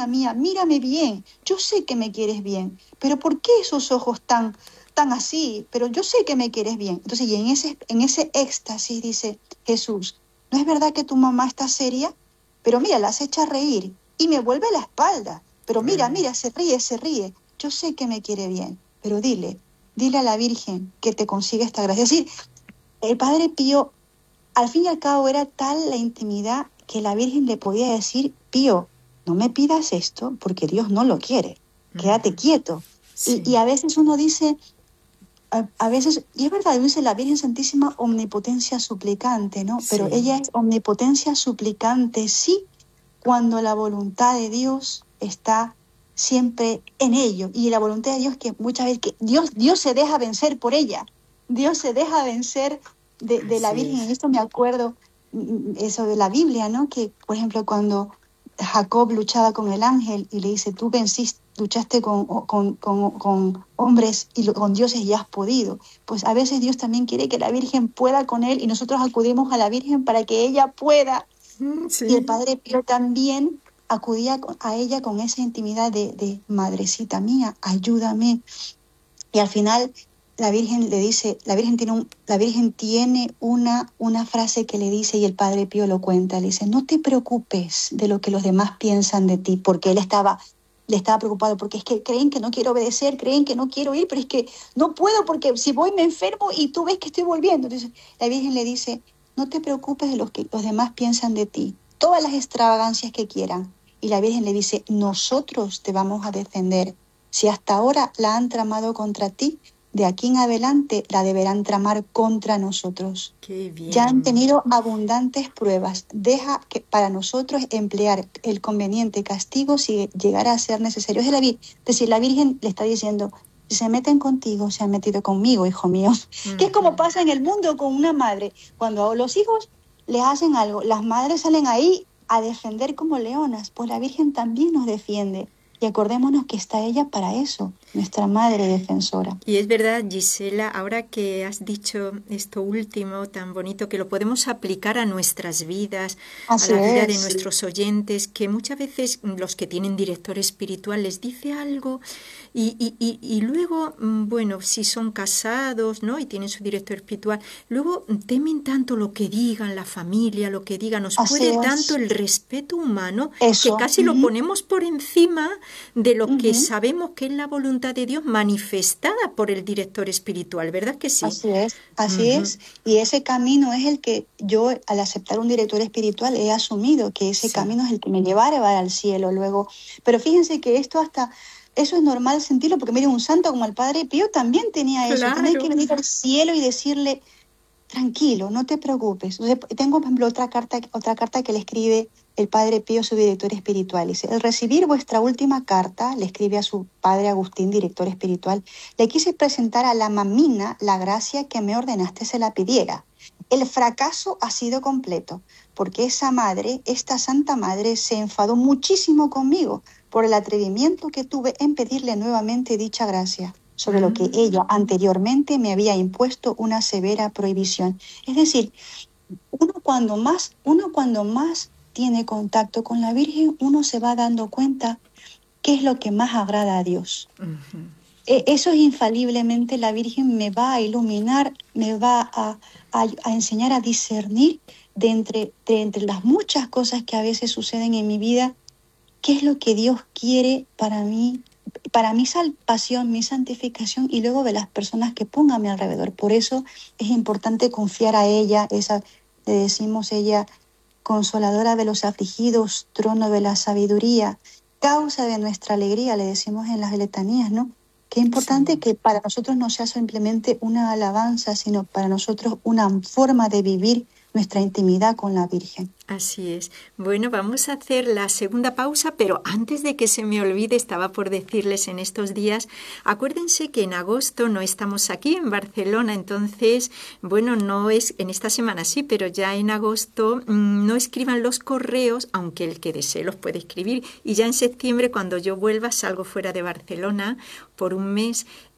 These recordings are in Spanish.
reina mía, mírame bien, yo sé que me quieres bien, pero ¿por qué esos ojos tan así? Pero yo sé que me quieres bien. Entonces, y en ese éxtasis dice Jesús, ¿no es verdad que tu mamá está seria? Pero mira, la has hecho reír y me vuelve la espalda. Pero mira, se ríe, se ríe. Yo sé que me quiere bien, pero dile a la Virgen que te consiga esta gracia. Es decir, el Padre Pío, al fin y al cabo, era tal la intimidad que la Virgen le podía decir, Pío, no me pidas esto porque Dios no lo quiere. Quédate quieto. Sí. Y a veces uno dice, a veces, y es verdad, dice la Virgen Santísima omnipotencia suplicante, ¿no? Pero Sí. ella es omnipotencia suplicante, sí, cuando la voluntad de Dios está siempre en ello. Y la voluntad de Dios que muchas veces que Dios se deja vencer por ella. Dios se deja vencer de la Virgen. En esto me acuerdo eso de la Biblia, ¿no? Que, por ejemplo, cuando Jacob luchaba con el ángel y le dice, tú venciste, luchaste con hombres y con dioses y has podido. Pues a veces Dios también quiere que la Virgen pueda con él y nosotros acudimos a la Virgen para que ella pueda. Sí. Y el Padre Pío también acudía a ella con esa intimidad de madrecita mía, ayúdame. Y al final la Virgen le dice, la Virgen tiene una frase que le dice y el Padre Pío lo cuenta, le dice, no te preocupes de lo que los demás piensan de ti, porque le estaba preocupado, porque es que creen que no quiero obedecer, creen que no quiero ir, pero es que no puedo porque si voy me enfermo y tú ves que estoy volviendo. Entonces la Virgen le dice, no te preocupes de lo que los demás piensan de ti, todas las extravagancias que quieran. Y la Virgen le dice, nosotros te vamos a defender. Si hasta ahora la han tramado contra ti, de aquí en adelante la deberán tramar contra nosotros. Qué bien. Ya han tenido abundantes pruebas. Deja que para nosotros emplear el conveniente castigo si llegara a ser necesario. Es decir, la Virgen le está diciendo, si se meten contigo, se han metido conmigo, hijo mío. Que es como pasa en el mundo con una madre. Cuando a los hijos les hacen algo, las madres salen ahí a defender como leonas. Pues la Virgen también nos defiende. Y acordémonos que está ella para eso, nuestra madre defensora. Y es verdad, Gisela, ahora que has dicho esto último tan bonito, que lo podemos aplicar a nuestras vidas, Así a la vida es. de nuestros oyentes, que muchas veces los que tienen director espiritual les dice algo y luego, bueno, si son casados, ¿no? Y tienen su director espiritual, luego temen tanto lo que digan la familia, lo que digan, nos Así puede es. tanto el respeto humano Eso. que casi lo ponemos por encima de lo que Ujú. sabemos que es la voluntad de Dios manifestada por el director espiritual, ¿verdad que sí? Así es, así es. Y ese camino es el que yo, al aceptar un director espiritual, he asumido que ese camino es el que me llevará al cielo luego. Pero fíjense que eso es normal sentirlo, porque miren, un santo como el Padre Pío también tenía eso, tener que venir al cielo y decirle, tranquilo, no te preocupes. Entonces, tengo, por ejemplo, otra carta que le escribe el Padre Pío a su director espiritual. Dice, al recibir vuestra última carta, le escribe a su padre Agustín, director espiritual, le quise presentar a la mamina la gracia que me ordenaste se la pidiera. El fracaso ha sido completo, porque esta santa madre, se enfadó muchísimo conmigo por el atrevimiento que tuve en pedirle nuevamente dicha gracia, sobre lo que ella anteriormente me había impuesto una severa prohibición. Es decir, uno cuando más tiene contacto con la Virgen, uno se va dando cuenta qué es lo que más agrada a Dios. Uh-huh. Eso es infaliblemente, la Virgen me va a iluminar, me va a enseñar a discernir de entre las muchas cosas que a veces suceden en mi vida, qué es lo que Dios quiere para mí, para mi salvación, mi santificación y luego de las personas que ponga a mi alrededor. Por eso es importante confiar a ella, le decimos ella, consoladora de los afligidos, trono de la sabiduría, causa de nuestra alegría, le decimos en las letanías, ¿no? Qué importante que para nosotros no sea simplemente una alabanza, sino para nosotros una forma de vivir nuestra intimidad con la Virgen. Así es. Bueno, vamos a hacer la segunda pausa, pero antes de que se me olvide, estaba por decirles en estos días, acuérdense que en agosto no estamos aquí en Barcelona, entonces, bueno, no es en esta semana sí, pero ya en agosto no escriban los correos, aunque el que desee los puede escribir, y ya en septiembre, cuando yo vuelva, salgo fuera de Barcelona por un mes.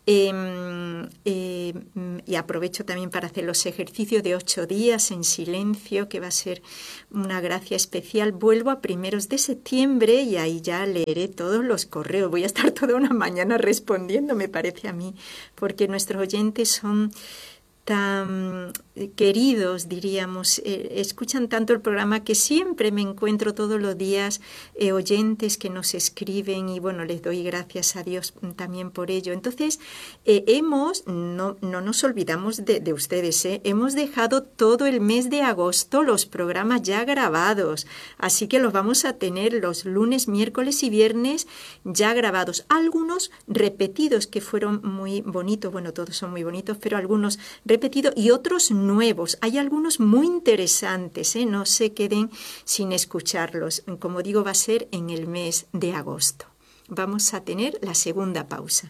Y aprovecho también para hacer los ejercicios de 8 días en silencio, que va a ser una gracia especial. Vuelvo a primeros de septiembre y ahí ya leeré todos los correos. Voy a estar toda una mañana respondiendo, me parece a mí, porque nuestros oyentes son tan queridos, diríamos, escuchan tanto el programa que siempre me encuentro todos los días oyentes que nos escriben y bueno, les doy gracias a Dios también por ello. Entonces, no nos olvidamos de ustedes, hemos dejado todo el mes de agosto los programas ya grabados, así que los vamos a tener los lunes, miércoles y viernes ya grabados, algunos repetidos que fueron muy bonitos, bueno, todos son muy bonitos, pero algunos repetido y otros nuevos. Hay algunos muy interesantes, no se queden sin escucharlos. Como digo, va a ser en el mes de agosto. Vamos a tener la segunda pausa.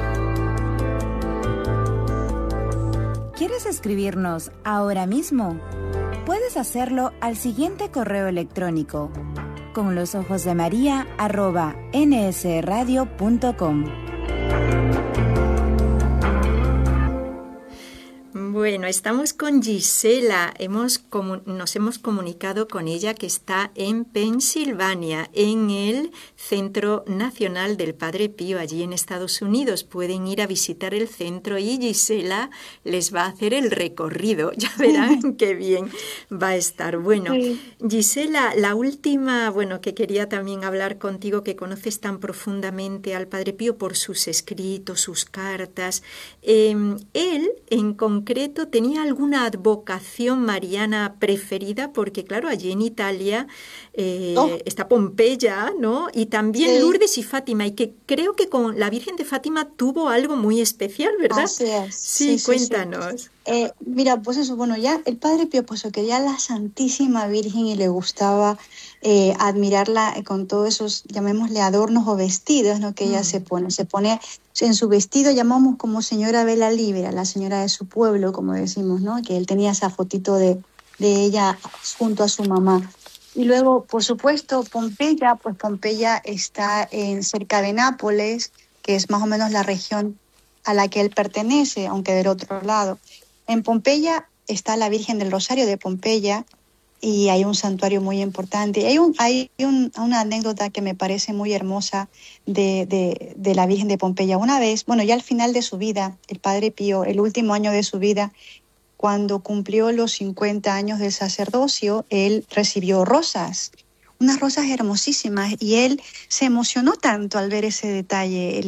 ¿Quieres escribirnos ahora mismo? Puedes hacerlo al siguiente correo electrónico: conlosojosdemaria@nsradio.com. Bueno, estamos con Gisela, nos hemos comunicado con ella que está en Pensilvania, en el Centro Nacional del Padre Pío, allí en Estados Unidos. Pueden ir a visitar el centro y Gisela les va a hacer el recorrido, ya verán qué bien va a estar. Bueno, sí. Gisela, la última, que quería también hablar contigo, que conoces tan profundamente al Padre Pío por sus escritos, sus cartas. Él, en concreto, ¿tenía alguna advocación mariana preferida? Porque, claro, allí en Italia está Pompeya, ¿no? Y también sí. Lourdes y Fátima, y que creo que con la Virgen de Fátima tuvo algo muy especial, ¿verdad? Así es. Sí, cuéntanos. Sí. Mira, pues eso, ya el Padre Pío pues quería la Santísima Virgen y le gustaba admirarla con todos esos, llamémosle adornos o vestidos, ¿no? Que ella se pone en su vestido, llamamos como señora Vela Libera, la señora de su pueblo, como decimos, ¿no? Que él tenía esa fotito de ella junto a su mamá. Y luego, por supuesto, Pompeya está cerca de Nápoles, que es más o menos la región a la que él pertenece, aunque del otro lado. En Pompeya está la Virgen del Rosario de Pompeya y hay un santuario muy importante. Hay una anécdota que me parece muy hermosa de la Virgen de Pompeya. Una vez, ya al final de su vida, el Padre Pío, el último año de su vida, cuando cumplió los 50 años del sacerdocio, él recibió rosas, unas rosas hermosísimas, y él se emocionó tanto al ver ese detalle,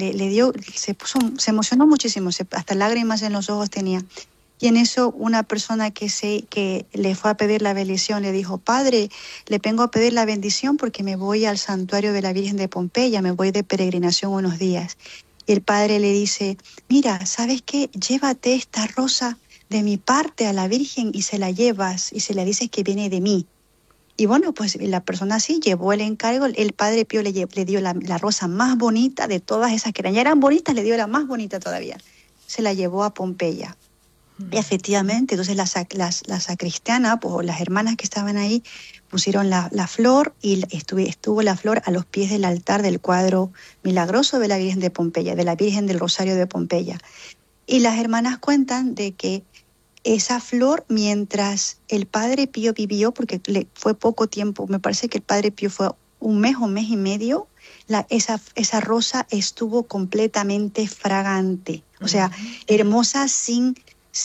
se emocionó muchísimo, hasta lágrimas en los ojos tenía. Y en eso una persona que le fue a pedir la bendición le dijo: Padre, le vengo a pedir la bendición porque me voy al santuario de la Virgen de Pompeya, me voy de peregrinación unos días. Y el padre le dice: mira, ¿sabes qué? Llévate esta rosa de mi parte a la Virgen y se la llevas y se le dices que viene de mí. Y pues la persona así llevó el encargo. El Padre Pío le dio la rosa más bonita de todas esas que ya eran bonitas, le dio la más bonita todavía. Se la llevó a Pompeya. Y efectivamente, entonces la sacristiana, pues las hermanas que estaban ahí, pusieron la flor y estuvo la flor a los pies del altar del cuadro milagroso de la Virgen de Pompeya, de la Virgen del Rosario de Pompeya. Y las hermanas cuentan de que esa flor, mientras el Padre Pío vivió, porque fue poco tiempo, me parece que el Padre Pío fue un mes o mes y medio, esa rosa estuvo completamente fragante, o sea, hermosa sin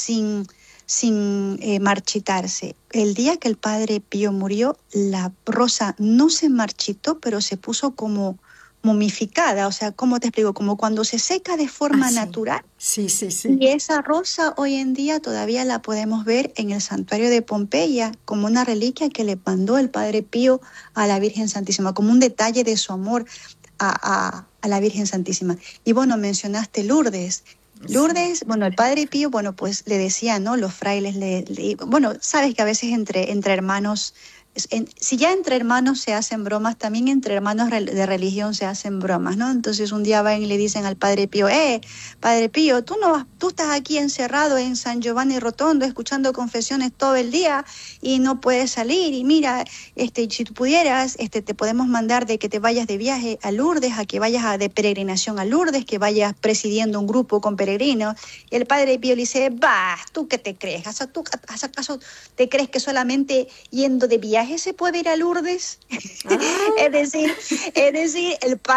marchitarse. El día que el Padre Pío murió, la rosa no se marchitó, pero se puso como momificada, o sea, ¿cómo te explico? Como cuando se seca de forma natural. Sí. Y esa rosa hoy en día todavía la podemos ver en el santuario de Pompeya como una reliquia que le mandó el Padre Pío a la Virgen Santísima, como un detalle de su amor a la Virgen Santísima. Y mencionaste Lourdes. Lourdes, el Padre Pío, pues le decía, ¿no? Los frailes, sabes que a veces entre hermanos si ya entre hermanos se hacen bromas, también entre hermanos de religión se hacen bromas, ¿no? Entonces un día van y le dicen al Padre Pío, Padre Pío, tú estás aquí encerrado en San Giovanni Rotondo escuchando confesiones todo el día y no puedes salir, y mira, si tú pudieras, te podemos mandar de que te vayas de viaje a Lourdes, a que vayas de peregrinación a Lourdes, que vayas presidiendo un grupo con peregrinos. Y el Padre Pío le dice, ¿tú qué te crees? ¿Acaso te crees que solamente yendo de viaje se puede ir a Lourdes? Ah. Es decir, el